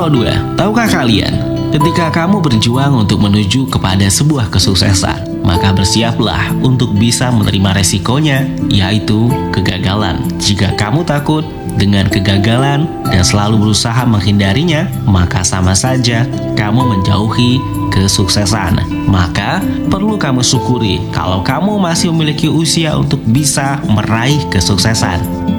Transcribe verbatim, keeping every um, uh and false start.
Nomor dua, tahukah kalian, ketika kamu berjuang untuk menuju kepada sebuah kesuksesan, maka bersiaplah untuk bisa menerima resikonya, yaitu kegagalan. Jika kamu takut dengan kegagalan dan selalu berusaha menghindarinya, maka sama saja kamu menjauhi kesuksesan. Maka perlu kamu syukuri kalau kamu masih memiliki usia untuk bisa meraih kesuksesan.